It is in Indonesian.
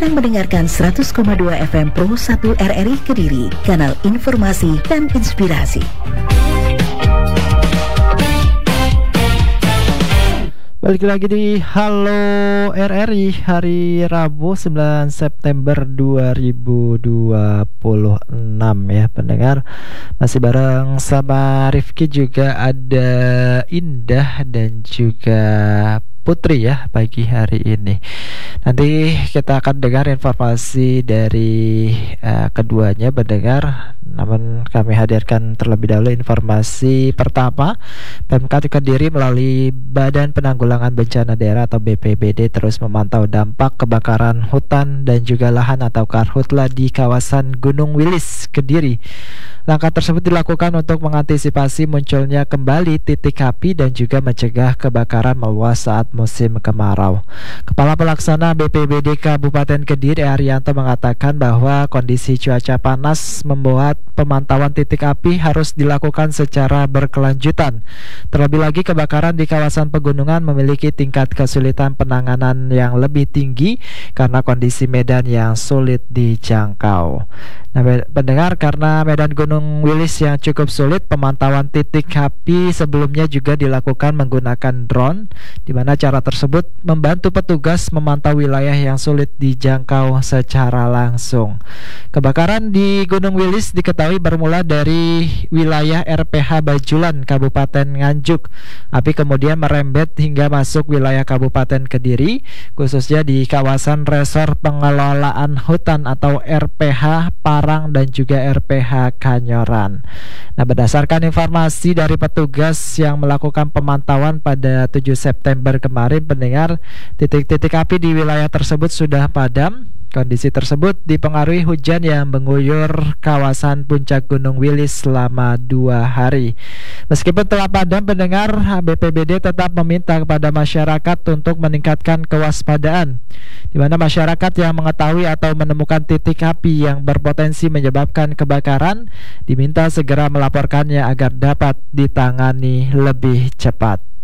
sedang mendengarkan 100,2 FM Pro 1 RRI Kediri, kanal informasi dan inspirasi. Balik lagi di Halo RRI hari Rabu 9 September 2026 ya pendengar. Masih bareng sama Rifki, juga ada Indah dan juga Putri ya pagi hari ini. Nanti kita akan dengar informasi dari keduanya pendengar. Namun kami hadirkan terlebih dahulu informasi pertama. Pemkab Kediri melalui Badan Penanggulangan Bencana Daerah atau BPBD terus memantau dampak kebakaran hutan dan juga lahan atau karhutla di kawasan Gunung Wilis, Kediri. Langkah tersebut dilakukan untuk mengantisipasi munculnya kembali titik api dan juga mencegah kebakaran meluas saat musim kemarau. Kepala Pelaksana BPBD Kabupaten Kediri Arianto mengatakan bahwa kondisi cuaca panas membuat pemantauan titik api harus dilakukan secara berkelanjutan. Terlebih lagi kebakaran di kawasan pegunungan memiliki tingkat kesulitan penanganan yang lebih tinggi karena kondisi medan yang sulit dijangkau. Nah, pendengar, karena medan Gunung Wilis yang cukup sulit, pemantauan titik api sebelumnya juga dilakukan menggunakan drone, di mana cara tersebut membantu petugas memantau wilayah yang sulit dijangkau secara langsung. Kebakaran di Gunung Wilis diketahui bermula dari wilayah RPH Bajulan, Kabupaten Nganjuk. Api kemudian merembet hingga masuk wilayah Kabupaten Kediri, khususnya di kawasan Resor Pengelolaan Hutan atau RPH Parang dan juga RPH Kanyoran. Nah, berdasarkan informasi dari petugas yang melakukan pemantauan pada 7 September kemarin, pendengar, titik-titik api di wilayah tersebut sudah padam. Kondisi tersebut dipengaruhi hujan yang mengguyur kawasan puncak Gunung Wilis selama 2 hari. Meskipun telah padam, pendengar, BPBD tetap meminta kepada masyarakat untuk meningkatkan kewaspadaan, di mana masyarakat yang mengetahui atau menemukan titik api yang berpotensi menyebabkan kebakaran diminta segera melaporkannya agar dapat ditangani lebih cepat.